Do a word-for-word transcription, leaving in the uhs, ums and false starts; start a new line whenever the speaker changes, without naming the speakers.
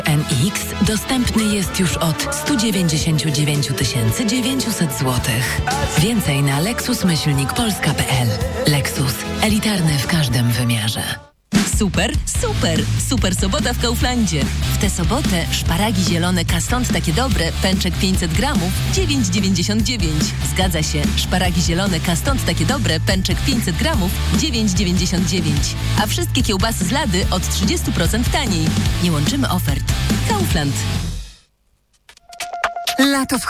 N X dostępny jest już od sto dziewięćdziesiąt dziewięć tysięcy dziewięćset złotych. Więcej na lexus myślnik polska kropka p l. Lexus. Elitarny w każdym wymiarze.
Super, super, super sobota w Kauflandzie. W tę sobotę szparagi zielone Kastąd takie dobre, pęczek pięćset gramów, dziewięć dziewięćdziesiąt dziewięć. Zgadza się, szparagi zielone Kastąd takie dobre, pęczek pięćset gramów, dziewięć dziewięćdziesiąt dziewięć. A wszystkie kiełbasy z Lady od trzydzieści procent taniej. Nie łączymy ofert. Kaufland.
Lato w